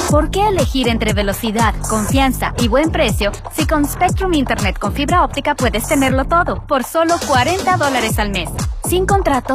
¿Por qué elegir entre velocidad, confianza y buen precio si con Spectrum Internet con fibra óptica puedes tenerlo todo por solo $40 al mes? Sin contrato,